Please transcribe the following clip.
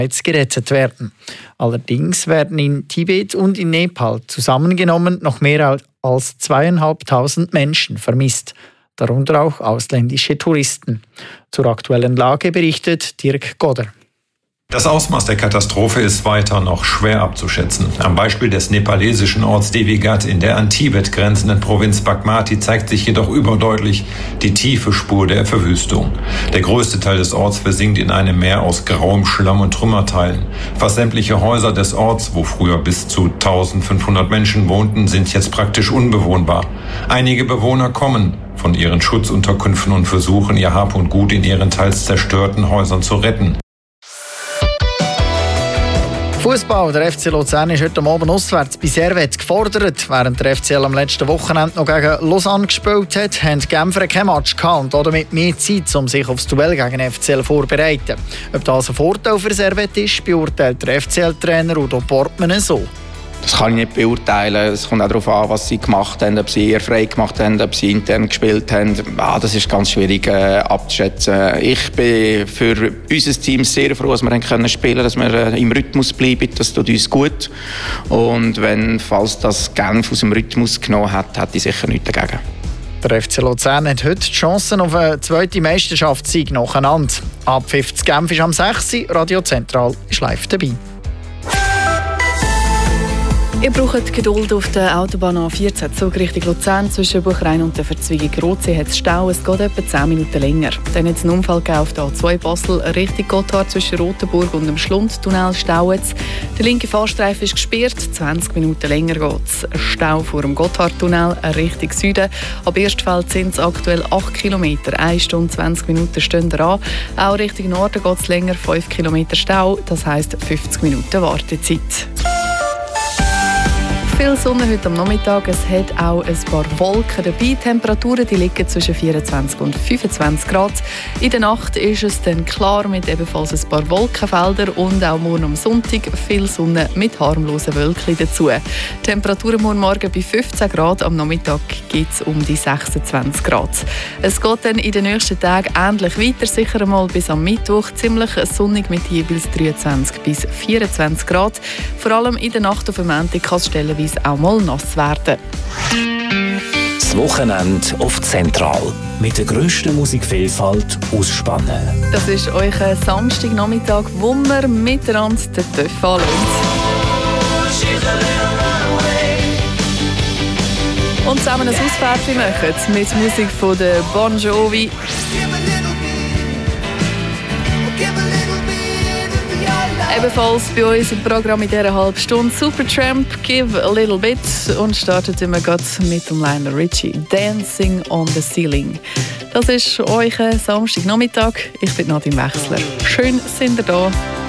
gerettet werden. Allerdings werden in Tibet und in Nepal zusammengenommen noch mehr als 2'500 Menschen vermisst, darunter auch ausländische Touristen. Zur aktuellen Lage berichtet Dirk Goder. Das Ausmaß der Katastrophe ist weiter noch schwer abzuschätzen. Am Beispiel des nepalesischen Orts Devigat in der an Tibet grenzenden Provinz Bagmati zeigt sich jedoch überdeutlich die tiefe Spur der Verwüstung. Der größte Teil des Orts versinkt in einem Meer aus grauem Schlamm und Trümmerteilen. Fast sämtliche Häuser des Orts, wo früher bis zu 1500 Menschen wohnten, sind jetzt praktisch unbewohnbar. Einige Bewohner kommen von ihren Schutzunterkünften und versuchen, ihr Hab und Gut in ihren teils zerstörten Häusern zu retten. Fußball. Der FC Luzern ist heute Abend auswärts bei Servette gefordert. Während der FCL am letzten Wochenende noch gegen Lausanne gespielt hat, haben die Genfer kein Match gehabt und damit mehr Zeit, um sich aufs Duell gegen den FCL vorzubereiten. Ob das ein Vorteil für Servette ist, beurteilt der FCL-Trainer Udo Portmann so. Das kann ich nicht beurteilen. Es kommt auch darauf an, was sie gemacht haben, ob sie eher frei gemacht haben, ob sie intern gespielt haben. Das ist ganz schwierig abzuschätzen. Ich bin für unser Team sehr froh, dass wir spielen können, dass wir im Rhythmus bleiben. Das tut uns gut. Und falls das Genf aus dem Rhythmus genommen hat, hätte ich sicher nichts dagegen. Der FC Luzern hat heute die Chancen auf einen zweiten Meisterschaftssieg nacheinander. Ab 50 Genf ist am 6. Radio Zentral ist live dabei. Ihr braucht Geduld auf der Autobahn A14, Zug Richtung Luzern. Zwischen Buchrein und der Verzweigung Rotsee hat es Stau. Es geht etwa 10 Minuten länger. Dann hat es einen Unfall auf der A2 Basel Richtung Gotthard. Zwischen Rotenburg und dem Schlundtunnel staut es. Der linke Fahrstreifen ist gesperrt. 20 Minuten länger geht es. Stau vor dem Gotthardtunnel Richtung Süden. Ab Erstfeld sind es aktuell 8 Kilometer. 1 Stunde 20 Minuten stehen dran. Auch Richtung Norden geht es länger. 5 Kilometer Stau. Das heisst 50 Minuten Wartezeit. Viel Sonne heute am Nachmittag. Es hat auch ein paar Wolken dabei. Die Temperaturen liegen zwischen 24 und 25 Grad. In der Nacht ist es dann klar mit ebenfalls ein paar Wolkenfeldern und auch morgen am Sonntag viel Sonne mit harmlosen Wölkchen dazu. Die Temperaturen morgen bei 15 Grad. Am Nachmittag gibt es um die 26 Grad. Es geht dann in den nächsten Tagen ähnlich weiter. Sicher einmal bis am Mittwoch. Ziemlich sonnig mit jeweils 23 bis 24 Grad. Vor allem in der Nacht auf dem Montag kann es stellenweise auch mal nass werden. Das Wochenende auf Zentral mit der grössten Musikvielfalt aus Spannen. Das ist euer Samstagnachmittag, wo wir miteinander den Töff anlösen. Und zusammen ein Ausfährtchen machen mit Musik von der Bon Jovi. Ebenfalls bei uns im Programm in dieser halben Stunde Supertramp, Give a Little Bit, und startet immer gerade mit dem Lionel Richie, Dancing on the Ceiling. Das ist euer Samstagnachmittag. Ich bin Nadine Wechsler. Schön, sind ihr da.